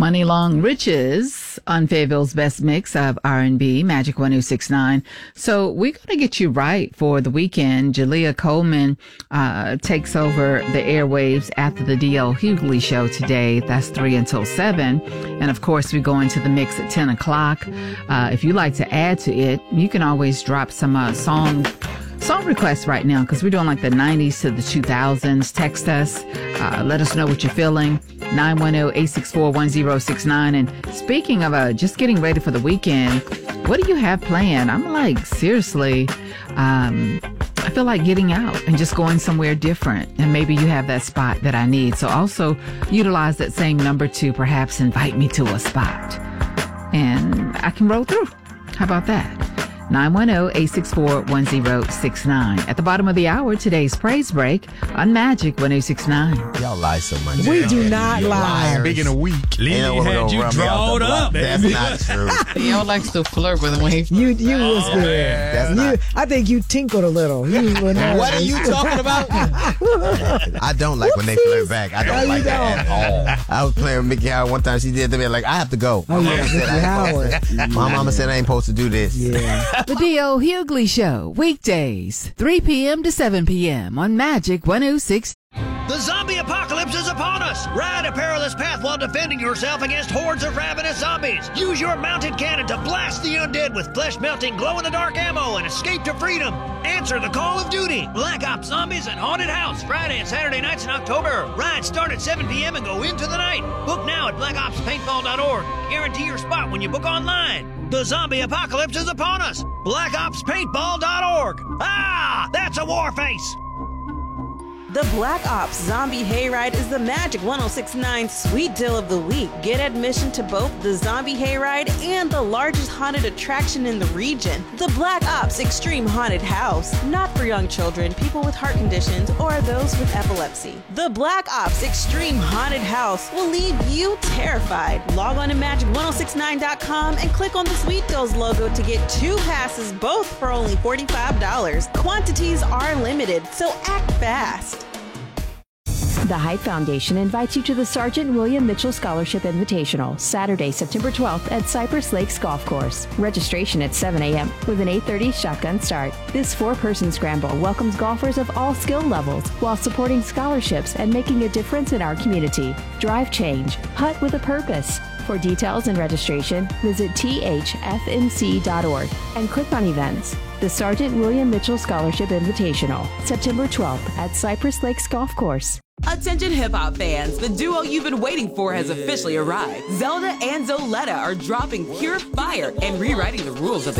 Money Long Riches on Fayetteville's best mix of R&B, Magic 106.9. So we're going to get you right for the weekend. Jalea Coleman takes over the airwaves after the D.L. Hughley show today. That's 3 until 7. And of course, we go into the mix at 10 o'clock. If you'd like to add to it, you can always drop some song requests right now, because we're doing like the 90s to the 2000s. Text us. Let us know what you're feeling. 910-864-1069. And speaking of just getting ready for the weekend, what do you have planned? I'm like, seriously, I feel like getting out and just going somewhere different. And maybe you have that spot that I need. So also utilize that same number to perhaps invite me to a spot. And I can roll through. How about that? 910-864-1069. At the bottom of the hour, today's praise break on Magic 106.9. Y'all lie so much. We do not lie. Speaking of weak, Lily had you drawed up. That's not true. Y'all likes to flirt with me. You was good. That's not. I think you tinkled a little. What are you talking about? I don't like when they flirt back. I don't like that at all. I was playing with Mickey Howard one time. She did to me like, I have to go. Oh, yeah, Mickey Howard. My mama said I ain't supposed to do this. Yeah. The D.L. Hughley Show, weekdays, 3 p.m. to 7 p.m. on Magic 106. The zombie apocalypse is upon us! Ride a perilous path while defending yourself against hordes of ravenous zombies! Use your mounted cannon to blast the undead with flesh-melting, glow-in-the-dark ammo and escape to freedom! Answer the call of duty! Black Ops Zombies and Haunted House, Friday and Saturday nights in October. Rides start at 7 p.m. and go into the night. Book now at blackopspaintball.org. Guarantee your spot when you book online. The zombie apocalypse is upon us! blackopspaintball.org. Ah! That's a war face! The Black Ops Zombie Hayride is the Magic 106.9 Sweet Deal of the Week. Get admission to both the Zombie Hayride and the largest haunted attraction in the region, the Black Ops Extreme Haunted House. Not for young children, people with heart conditions, or those with epilepsy. The Black Ops Extreme Haunted House will leave you terrified. Log on to magic1069.com and click on the Sweet Deals logo to get 2 passes, both for only $45. Quantities are limited, so act fast. The Hype Foundation invites you to the Sergeant William Mitchell Scholarship Invitational, Saturday, September 12th at Cypress Lakes Golf Course. Registration at 7 a.m. with an 8:30 shotgun start. This 4-person scramble welcomes golfers of all skill levels while supporting scholarships and making a difference in our community. Drive change. Putt with a purpose. For details and registration, visit thfmc.org and click on events. The Sergeant William Mitchell Scholarship Invitational, September 12th at Cypress Lakes Golf Course. Attention hip-hop fans, the duo you've been waiting for has officially arrived. Zelda and Zoletta are dropping pure fire and rewriting the rules of the